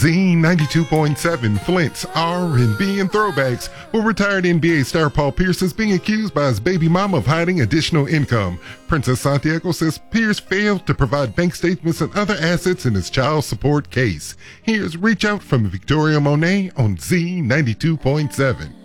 Z92.7 Flint's R&B and throwbacks. Well, retired NBA star Paul Pierce is being accused by his baby mama of hiding additional income. Princess Santiago says Pierce failed to provide bank statements and other assets in his child support case. Here's Reach Out from Victoria Monet on Z92.7.